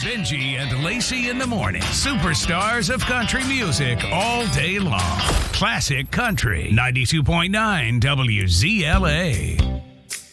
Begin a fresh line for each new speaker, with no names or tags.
Benji and Lacey in the morning. Superstars of country music all day long. Classic Country 92.9 WZLA.